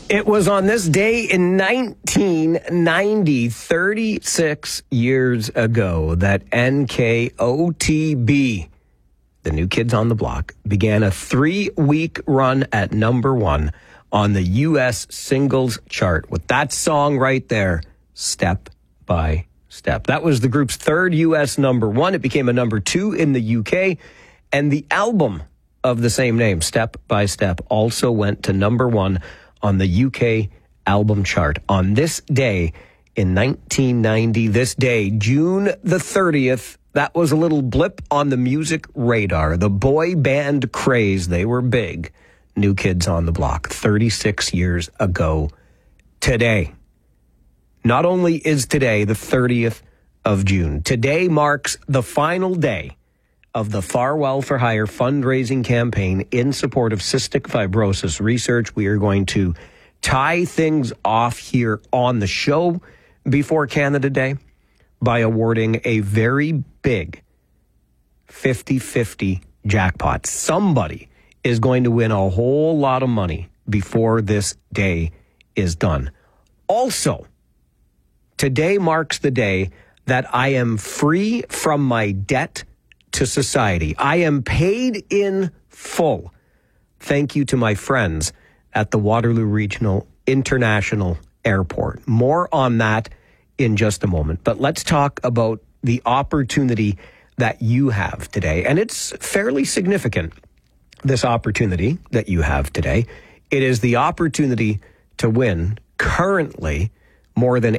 It was on this day in 1990, 36 years ago, that NKOTB, the New Kids on the Block, began a 3-week run at number one on the U.S. singles chart with that song right there, Step by Step. That was the group's third U.S. number one. It became a number two in the U.K., and the album of the same name, Step by Step, also went to number one on the UK album chart. On this day in 1990, this day, June the 30th, that was a little blip on the music radar. The boy band craze, they were big. New Kids on the Block, 36 years ago today. Not only is today the 30th of June, today marks the final day of the Farwell for Hire fundraising campaign in support of cystic fibrosis research. We are going to tie things off here on the show before Canada Day by awarding a very big 50-50 jackpot. Somebody is going to win a whole lot of money before this day is done. Also, today marks the day that I am free from my debt to society. I am paid in full. Thank you to my friends at the Waterloo Regional International Airport. More on that in just a moment. But let's talk about the opportunity that you have today. And it's fairly significant, this opportunity that you have today. It is the opportunity to win currently more than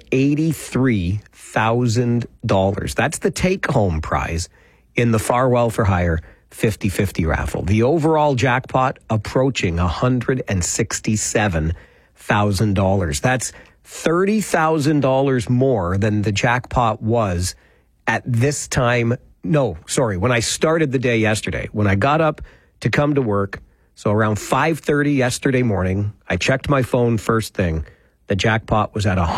$83,000. That's the take-home prize in the Farwell for Hire 50-50 raffle. The overall jackpot approaching $167,000. That's $30,000 more than the jackpot was at this time. No, sorry, when I started the day yesterday, when I got up to come to work, so around 5:30 yesterday morning, I checked my phone first thing. The jackpot was at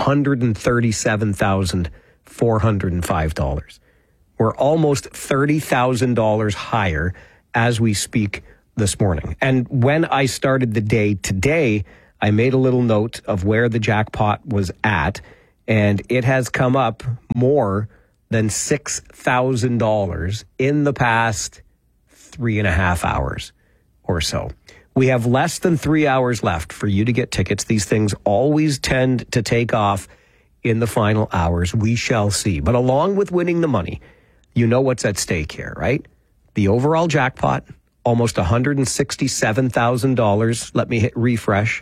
$137,405. We're almost $30,000 higher as we speak this morning. And when I started the day today, I made a little note of where the jackpot was at, and it has come up more than $6,000 in the past 3.5 hours or so. We have less than 3 hours left for you to get tickets. These things always tend to take off in the final hours. We shall see. But along with winning the money, you know what's at stake here, right? The overall jackpot, almost $167,000. Let me hit refresh.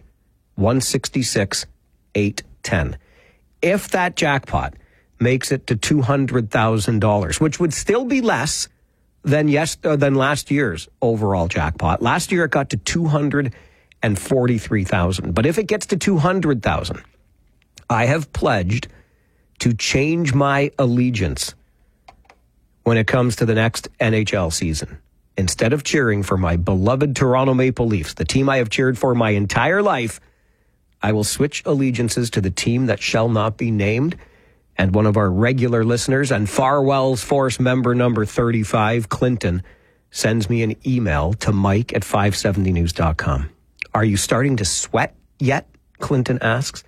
166,810. If that jackpot makes it to $200,000, which would still be less than last year's overall jackpot. Last year it got to $243,000. But if it gets to $200,000, I have pledged to change my allegiance when it comes to the next NHL season. Instead of cheering for my beloved Toronto Maple Leafs, the team I have cheered for my entire life, I will switch allegiances to the team that shall not be named. And one of our regular listeners and Farwell's Force member number 35, Clinton, sends me an email to mike@570news.com. Are you starting to sweat yet? Clinton asks.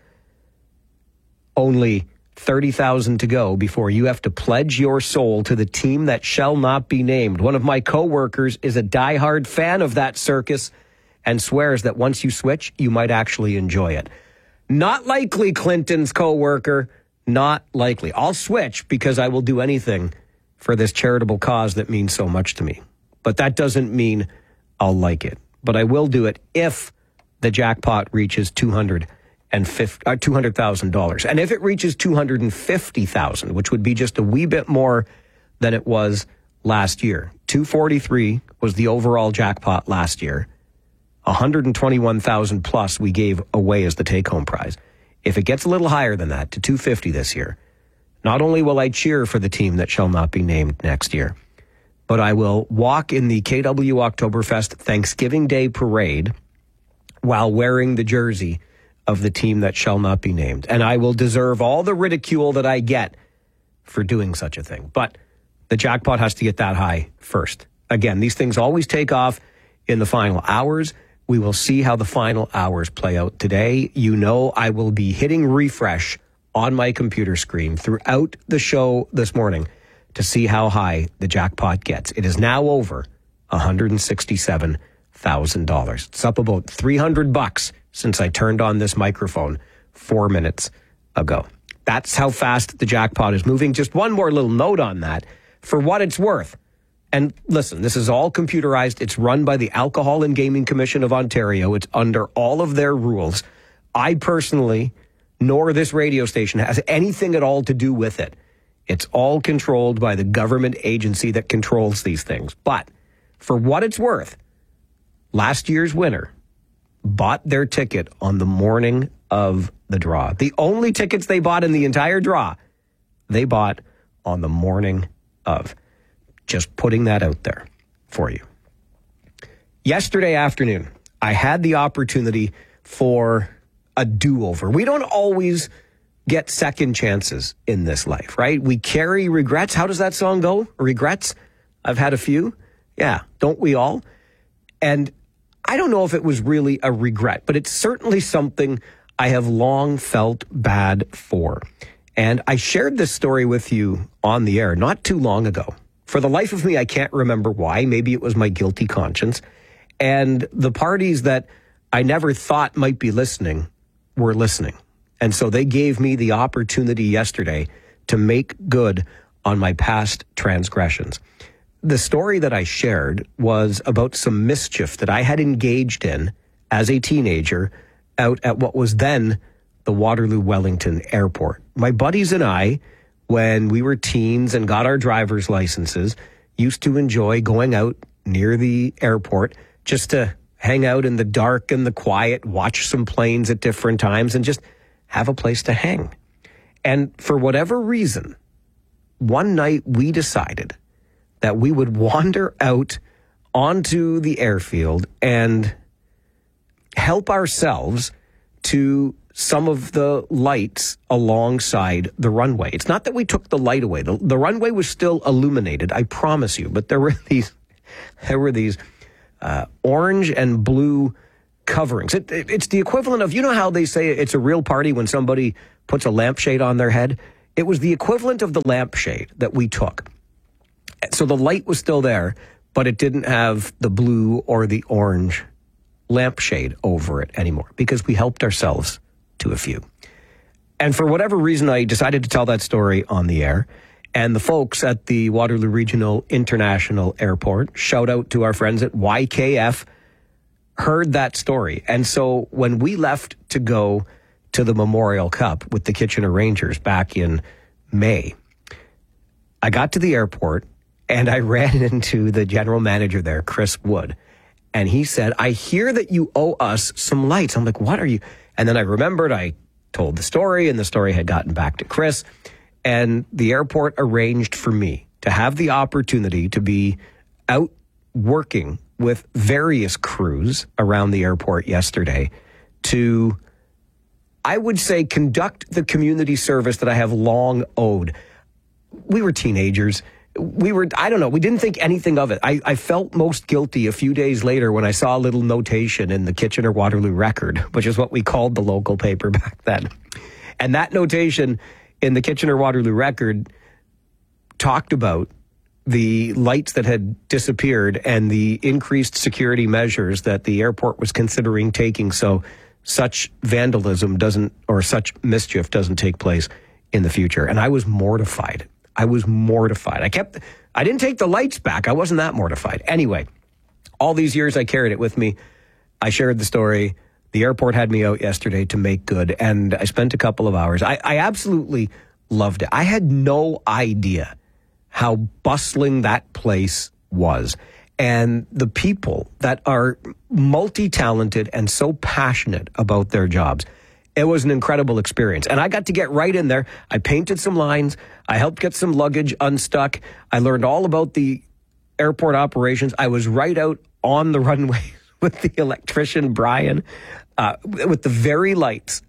Only 30,000 to go before you have to pledge your soul to the team that shall not be named. One of my coworkers is a diehard fan of that circus and swears that once you switch, you might actually enjoy it. Not likely, Clinton's coworker. Not likely. I'll switch because I will do anything for this charitable cause that means so much to me. But that doesn't mean I'll like it. But I will do it if the jackpot reaches $200,000. And if it reaches $250,000, which would be just a wee bit more than it was last year. 243 was the overall jackpot last year. 121,000 plus we gave away as the take-home prize. If it gets a little higher than that, to 250 this year, not only will I cheer for the team that shall not be named next year, but I will walk in the KW Oktoberfest Thanksgiving Day Parade while wearing the jersey of the team that shall not be named. And I will deserve all the ridicule that I get for doing such a thing. But the jackpot has to get that high first. Again, these things always take off in the final hours. We will see how the final hours play out today. You know, I will be hitting refresh on my computer screen throughout the show this morning to see how high the jackpot gets. It is now over $167,000. It's up about $300 since I turned on this microphone 4 minutes ago. That's how fast the jackpot is moving. Just one more little note on that. For what it's worth, and listen, this is all computerized. It's run by the Alcohol and Gaming Commission of Ontario. It's under all of their rules. I personally, nor this radio station, has anything at all to do with it. It's all controlled by the government agency that controls these things. But for what it's worth, last year's winner bought their ticket on the morning of the draw. The only tickets they bought in the entire draw, they bought on the morning of. Just putting that out there for you. Yesterday afternoon, I had the opportunity for a do-over. We don't always get second chances in this life, right? We carry regrets. How does that song go? Regrets? I've had a few. Yeah, don't we all? And I don't know if it was really a regret, but it's certainly something I have long felt bad for. And I shared this story with you on the air not too long ago. For the life of me, I can't remember why. Maybe it was my guilty conscience. And the parties that I never thought might be listening were listening. And so they gave me the opportunity yesterday to make good on my past transgressions. The story that I shared was about some mischief that I had engaged in as a teenager out at what was then the Waterloo Wellington Airport. My buddies and I, when we were teens and got our driver's licenses, used to enjoy going out near the airport just to hang out in the dark and the quiet, watch some planes at different times, and just have a place to hang. And for whatever reason, one night we decided that we would wander out onto the airfield and help ourselves to some of the lights alongside the runway. It's not that we took the light away. The runway was still illuminated, I promise you, but there were these orange and blue coverings. It's the equivalent of, you know how they say it's a real party when somebody puts a lampshade on their head? It was the equivalent of the lampshade that we took. So the light was still there, but it didn't have the blue or the orange lampshade over it anymore because we helped ourselves to a few. And for whatever reason, I decided to tell that story on the air. And the folks at the Waterloo Regional International Airport, shout out to our friends at YKF, heard that story. And so when we left to go to the Memorial Cup with the Kitchener Rangers back in May, I got to the airport and I ran into the general manager there, Chris Wood. And he said, I hear that you owe us some lights. I'm like, what are you? And then I remembered I told the story, and the story had gotten back to Chris. And the airport arranged for me to have the opportunity to be out working with various crews around the airport yesterday to, I would say, conduct the community service that I have long owed. We were teenagers. We didn't think anything of it. I felt most guilty a few days later when I saw a little notation in the Kitchener Waterloo Record, which is what we called the local paper back then. And that notation in the Kitchener Waterloo Record talked about the lights that had disappeared and the increased security measures that the airport was considering taking so such vandalism such mischief doesn't take place in the future. And I was mortified. I didn't take the lights back. I wasn't that mortified. Anyway, all these years I carried it with me. I shared the story. The airport had me out yesterday to make good, and I spent a couple of hours. I absolutely loved it. I had no idea how bustling that place was. And the people that are multi-talented and so passionate about their jobs. It was an incredible experience. And I got to get right in there. I painted some lines. I helped get some luggage unstuck. I learned all about the airport operations. I was right out on the runway with the electrician, Brian, with the very lights.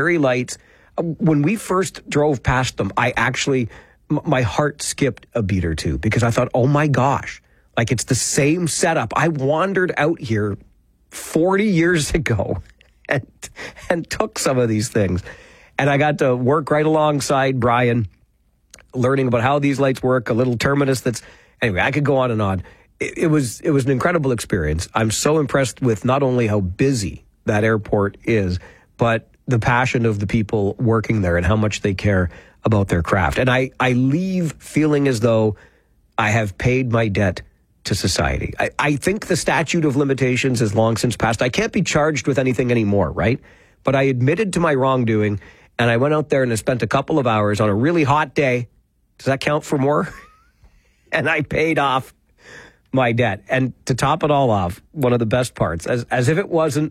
When we first drove past them, my heart skipped a beat or two because I thought, oh my gosh, like it's the same setup. I wandered out here 40 years ago and took some of these things. And I got to work right alongside Brian, learning about how these lights work, a little terminus anyway, I could go on and on. It was an incredible experience. I'm so impressed with not only how busy that airport is, but the passion of the people working there and how much they care about their craft. And I leave feeling as though I have paid my debt to society. I think the statute of limitations has long since passed. I can't be charged with anything anymore, right? But I admitted to my wrongdoing, and I went out there and I spent a couple of hours on a really hot day. Does that count for more? And I paid off my debt. And to top it all off, one of the best parts, as if it wasn't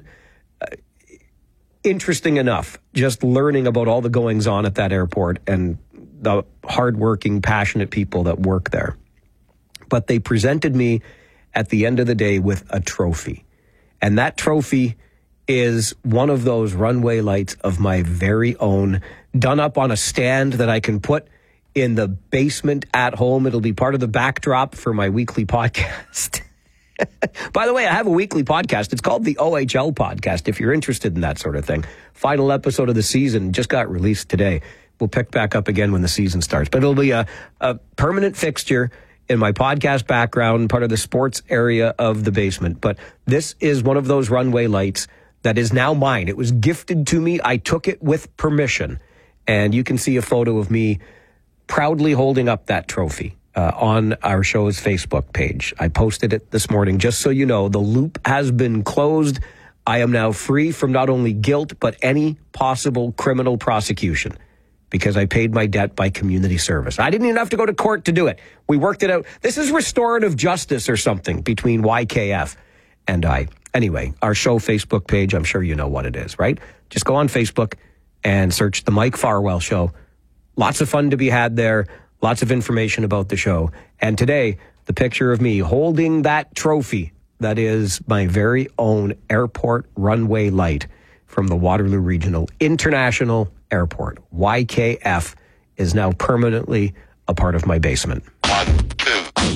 interesting enough, just learning about all the goings on at that airport and the hardworking, passionate people that work there. But they presented me at the end of the day with a trophy. And that trophy is one of those runway lights of my very own, done up on a stand that I can put in the basement at home. It'll be part of the backdrop for my weekly podcast. By the way, I have a weekly podcast. It's called the OHL Podcast, if you're interested in that sort of thing. Final episode of the season just got released today. We'll pick back up again when the season starts. But it'll be a permanent fixture in my podcast background, part of the sports area of the basement. But this is one of those runway lights that is now mine. It was gifted to me. I took it with permission. And you can see a photo of me proudly holding up that trophy on our show's Facebook page. I posted it this morning. Just so you know, the loop has been closed. I am now free from not only guilt, but any possible criminal prosecution, because I paid my debt by community service. I didn't even have to go to court to do it. We worked it out. This is restorative justice or something between YKF and I. Anyway, our show Facebook page, I'm sure you know what it is, right? Just go on Facebook and search The Mike Farwell Show. Lots of fun to be had there. Lots of information about the show. And today, the picture of me holding that trophy that is my very own airport runway light from the Waterloo Regional International Airport. YKF is now permanently a part of my basement. 1, 2.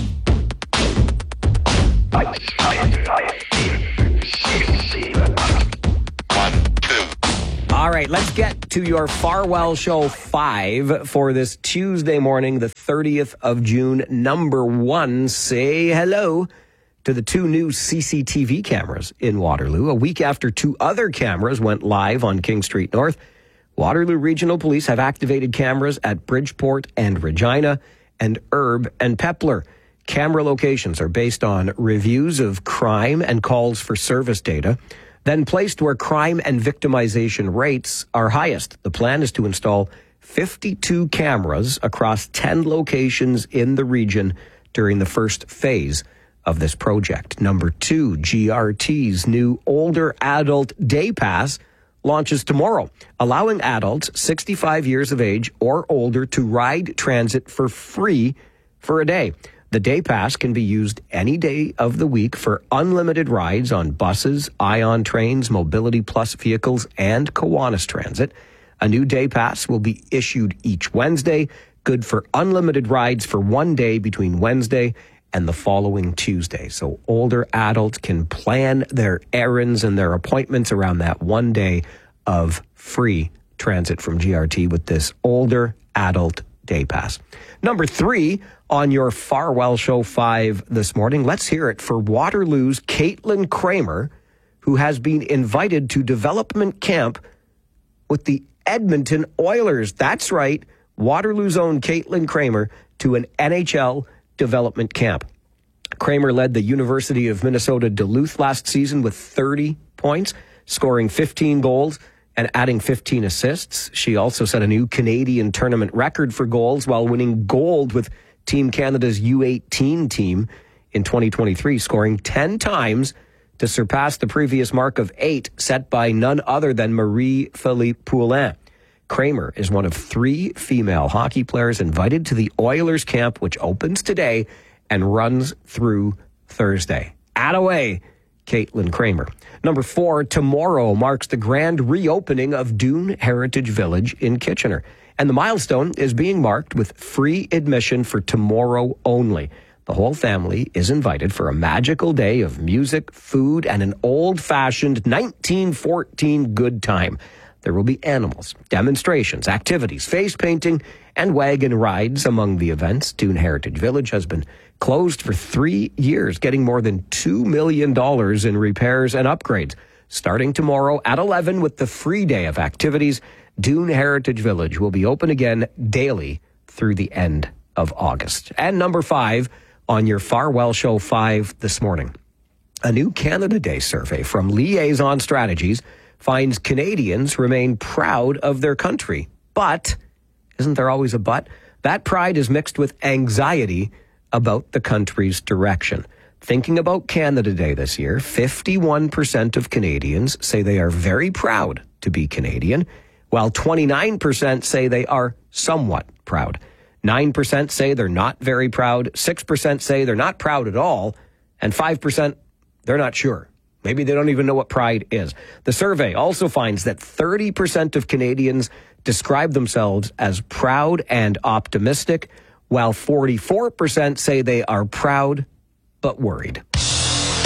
All right, let's get to your Farwell Show 5 for this Tuesday morning, the 30th of June. Number 1, say hello to the 2 new CCTV cameras in Waterloo. A week after 2 other cameras went live on King Street North, Waterloo Regional Police have activated cameras at Bridgeport and Regina and Erb and Pepler. Camera locations are based on reviews of crime and calls for service data, then placed where crime and victimization rates are highest. The plan is to install 52 cameras across 10 locations in the region during the first phase of this project. Number 2, GRT's new older adult day pass launches tomorrow, allowing adults 65 years of age or older to ride transit for free for a day. The day pass can be used any day of the week for unlimited rides on buses, Ion trains, Mobility Plus vehicles, and Kiwanis Transit. A new day pass will be issued each Wednesday, good for unlimited rides for one day between Wednesday and the following Tuesday. So older adults can plan their errands and their appointments around that one day of free transit from GRT with this older adult day pass. Number 3 on your Farwell Show 5 this morning. Let's hear it for Waterloo's Caitlin Kramer, who has been invited to development camp with the Edmonton Oilers. That's right, Waterloo's own Caitlin Kramer to an NHL development camp. Kramer led the University of Minnesota Duluth last season with 30 points, scoring 15 goals and adding 15 assists. She also set a new Canadian tournament record for goals while winning gold with Team Canada's U18 team in 2023, scoring 10 times to surpass the previous mark of 8 set by none other than Marie-Philippe Poulin. Kramer is one of 3 female hockey players invited to the Oilers camp, which opens today and runs through Thursday. Attaway, Caitlin Kramer. Number 4, tomorrow marks the grand reopening of Doon Heritage Village in Kitchener. And the milestone is being marked with free admission for tomorrow only. The whole family is invited for a magical day of music, food, and an old-fashioned 1914 good time. There will be animals, demonstrations, activities, face painting, and wagon rides among the events. Doon Heritage Village has been closed for 3 years, getting more than $2 million in repairs and upgrades. Starting tomorrow at 11 with the free day of activities, Doon Heritage Village will be open again daily through the end of August. And number 5 on your Farwell Show 5 this morning. A new Canada Day survey from Liaison Strategies finds Canadians remain proud of their country. But, isn't there always a but? That pride is mixed with anxiety about the country's direction. Thinking about Canada Day this year, 51% of Canadians say they are very proud to be Canadian, while 29% say they are somewhat proud. 9% say they're not very proud, 6% say they're not proud at all, and 5% they're not sure. Maybe they don't even know what pride is. The survey also finds that 30% of Canadians describe themselves as proud and optimistic, while 44% say they are proud but worried.